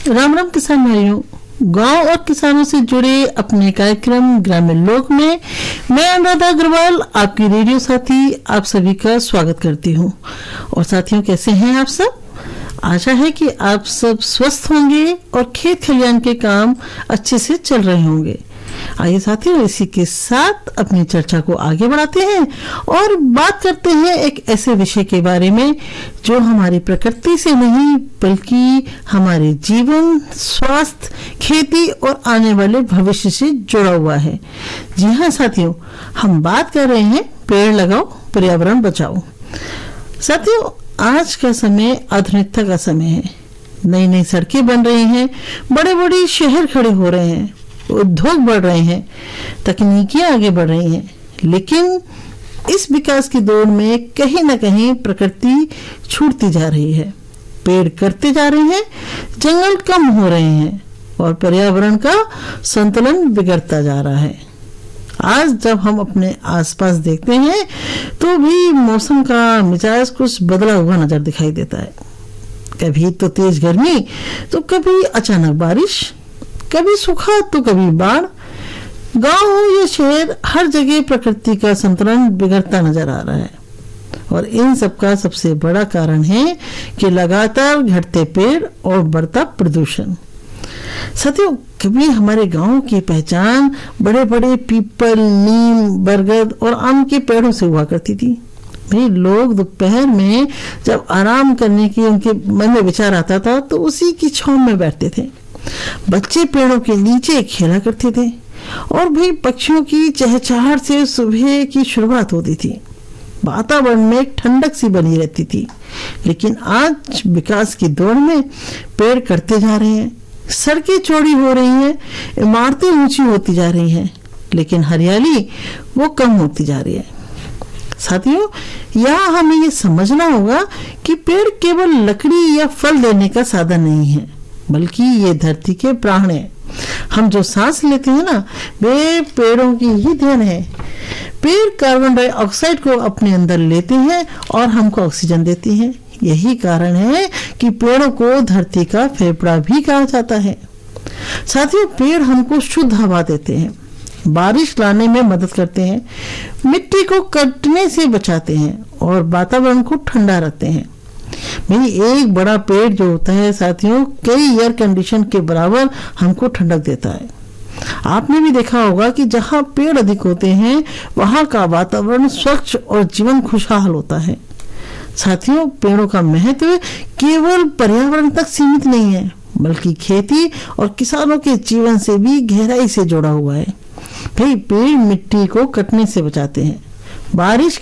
राम राम किसान भाइयों। गांव और किसानों से जुड़े अपने कार्यक्रम ग्रामीण लोक में मैं अनुराधा अग्रवाल, आपकी रेडियो साथी, आप सभी का स्वागत करती हूं। और साथियों, कैसे हैं आप सब? आशा है कि आप सब स्वस्थ होंगे और खेत खलियान के काम अच्छे से चल रहे होंगे। आइए साथियों, इसी के साथ अपनी चर्चा को आगे बढ़ाते हैं और बात करते हैं एक ऐसे विषय के बारे में जो हमारी प्रकृति से नहीं बल्कि हमारे जीवन, स्वास्थ्य, खेती और आने वाले भविष्य से जुड़ा हुआ है। जी हाँ साथियों, हम बात कर रहे हैं पेड़ लगाओ पर्यावरण बचाओ। साथियों, आज का समय आधुनिकता का समय है। नई नई सड़कें बन रही हैं, बड़े बड़े शहर खड़े हो रहे हैं, उद्योग बढ़ रहे हैं, तकनीकियां आगे बढ़ रही हैं, लेकिन इस विकास की दौड़ में कहीं ना कहीं प्रकृति छूटती जा रही है। पेड़ कटते जा रहे हैं, जंगल कम हो रहे हैं और पर्यावरण का संतुलन बिगड़ता जा रहा है। आज जब हम अपने आसपास देखते हैं तो भी मौसम का मिजाज कुछ बदला हुआ नजर दिखाई देता है। कभी तो तेज गर्मी, तो कभी अचानक बारिश, कभी सूखा तो कभी बाढ़। गांव हो या शहर, हर जगह प्रकृति का संतुलन बिगड़ता नजर आ रहा है। और इन सब का सबसे बड़ा कारण है कि लगातार घटते पेड़ और बढ़ता प्रदूषण। साथियों, कभी हमारे गांव की पहचान बड़े बड़े पीपल, नीम, बरगद और आम के पेड़ों से हुआ करती थी। भाई, लोग दोपहर में जब आराम करने की उनके मन में विचार आता था तो उसी की छांव में बैठते थे। बच्चे पेड़ों के नीचे खेला करते थे और भी पक्षियों की चहचहाहट से सुबह की शुरुआत होती थी। वातावरण में एक ठंडक सी बनी रहती थी। लेकिन आज विकास की दौड़ में पेड़ कटते जा रहे हैं, सड़कें चौड़ी हो रही हैं, इमारतें ऊंची होती जा रही हैं, लेकिन हरियाली वो कम होती जा रही है। साथियों, यहाँ हमें ये समझना होगा कि पेड़ केवल लकड़ी या फल देने का साधन नहीं है, बल्कि ये धरती के प्राण है। हम जो सांस लेते हैं ना, वे पेड़ों की ही देन है। पेड़ कार्बन डाइऑक्साइड को अपने अंदर लेते हैं और हमको ऑक्सीजन देते हैं। यही कारण है कि पेड़ों को धरती का फेफड़ा भी कहा जाता है। साथियों, पेड़ हमको शुद्ध हवा देते हैं, बारिश लाने में मदद करते हैं, मिट्टी को कटने से बचाते हैं और वातावरण को ठंडा रखते हैं। मेरी एक बड़ा पेड़ जो होता है साथियों, कई एयर कंडीशन के बराबर हमको ठंडक देता है। आपने भी देखा होगा कि जहाँ पेड़ अधिक होते हैं वहाँ का वातावरण स्वच्छ और जीवन खुशहाल होता है। साथियों, पेड़ों का महत्व केवल पर्यावरण तक सीमित नहीं है, बल्कि खेती और किसानों के जीवन से भी गहराई से जुड़ा हुआ है। भाई, पेड़ मिट्टी को कटने से बचाते हैं, बारिश